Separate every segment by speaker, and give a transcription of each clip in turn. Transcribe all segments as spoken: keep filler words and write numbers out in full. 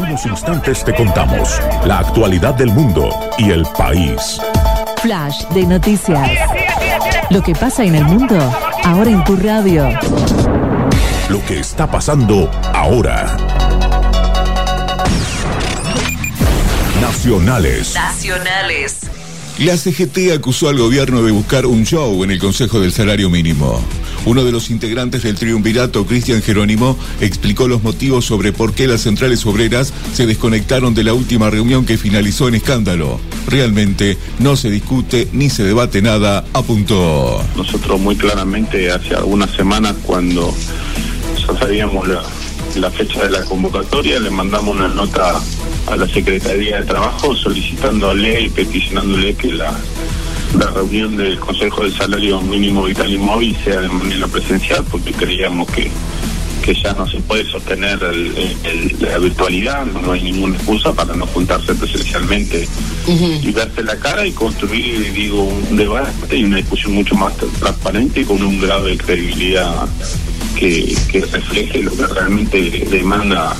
Speaker 1: unos instantes te contamos la actualidad del mundo y el país.
Speaker 2: Flash de noticias. Lo que pasa en el mundo, ahora en tu radio.
Speaker 1: Lo que está pasando ahora. Nacionales.
Speaker 2: Nacionales.
Speaker 3: La C G T acusó al gobierno de buscar un show en el Consejo del Salario Mínimo. Uno de los integrantes del triunvirato, Cristian Jerónimo, explicó los motivos sobre por qué las centrales obreras se desconectaron de la última reunión que finalizó en escándalo. Realmente no se discute ni se debate nada, apuntó.
Speaker 4: Nosotros muy claramente hace algunas semanas, cuando ya sabíamos la, la fecha de la convocatoria, le mandamos una nota a la Secretaría de Trabajo solicitándole y peticionándole que la, la reunión del Consejo del Salario Mínimo Vital y Móvil sea de manera presencial, porque creíamos que, que ya no se puede sostener el, el, la virtualidad, no, no hay ninguna excusa para no juntarse presencialmente uh-huh. y verse la cara y construir, digo, un debate y una discusión mucho más transparente y con un grado de credibilidad que, que refleje lo que realmente demanda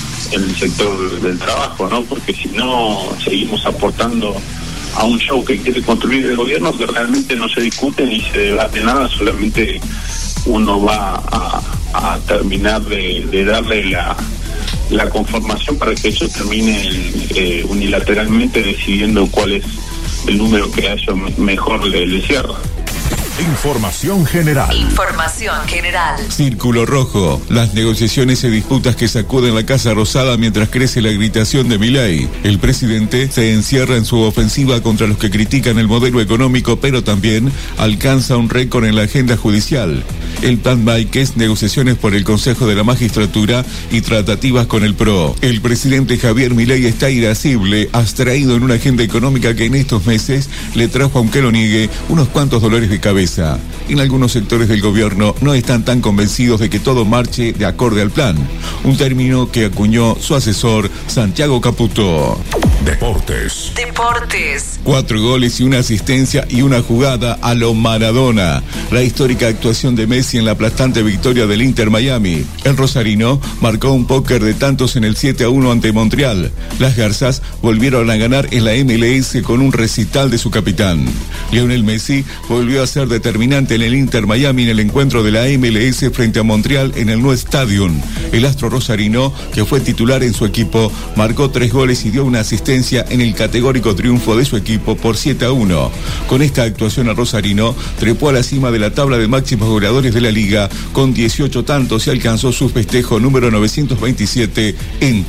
Speaker 4: el sector del trabajo, ¿no? Porque si no, seguimos aportando a un show que quiere construir el gobierno, que realmente no se discute ni se debate nada, solamente uno va a, a terminar de, de darle la, la conformación para que eso termine eh, unilateralmente decidiendo cuál es el número que a ellos mejor le, le cierra.
Speaker 1: Información general.
Speaker 2: Información general.
Speaker 3: Círculo rojo. Las negociaciones y disputas que sacuden la Casa Rosada mientras crece la gritación de Milei. El presidente se encierra en su ofensiva contra los que critican el modelo económico, pero también alcanza un récord en la agenda judicial. El plan Báiquez, negociaciones por el Consejo de la Magistratura y tratativas con el P R O. El presidente Javier Milei está irascible, abstraído en una agenda económica que en estos meses le trajo, aunque lo niegue, unos cuantos dolores de cabeza. En algunos sectores del gobierno no están tan convencidos de que todo marche de acorde al plan, un término que acuñó su asesor Santiago Caputo.
Speaker 1: Deportes.
Speaker 2: Deportes.
Speaker 3: Cuatro goles y una asistencia y una jugada a lo Maradona. La histórica actuación de Messi en la aplastante victoria del Inter Miami. El rosarino marcó un póker de tantos en el siete a uno ante Montreal. Las Garzas volvieron a ganar en la M L S con un recital de su capitán. Lionel Messi volvió a ser determinante en el Inter Miami en el encuentro de la M L S frente a Montreal en el Nou Stadium. El astro rosarino, que fue titular en su equipo, marcó tres goles y dio una asistencia en el categórico triunfo de su equipo por siete a uno. Con esta actuación el rosarino trepó a la cima de la tabla de máximos goleadores de la liga con dieciocho tantos y alcanzó su festejo número novecientos veintisiete en